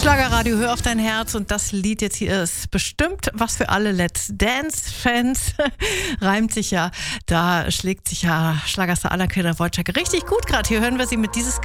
Schlagerradio, hör auf dein Herz, und das Lied jetzt hier ist bestimmt was für alle Let's Dance-Fans. Reimt sich ja, da schlägt sich ja Schlagerstar Anna-Karina Wojcik richtig gut gerade. Hier hören wir sie mit dieses